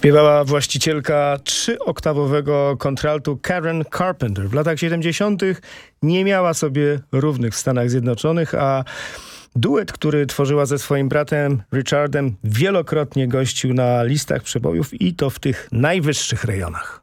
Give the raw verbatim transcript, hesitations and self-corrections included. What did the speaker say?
Śpiewała właścicielka trzyoktawowego kontraltu Karen Carpenter. W latach siedemdziesiątych nie miała sobie równych w Stanach Zjednoczonych, a duet, który tworzyła ze swoim bratem Richardem, wielokrotnie gościł na listach przebojów i to w tych najwyższych rejonach.